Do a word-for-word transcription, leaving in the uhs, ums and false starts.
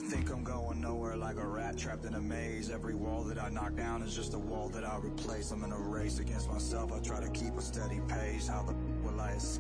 I think I'm going nowhere like a rat trapped in a maze. Every wall that I knock down is just a wall that I replace. I'm in a race against myself, I try to keep a steady pace. How the f will I escape?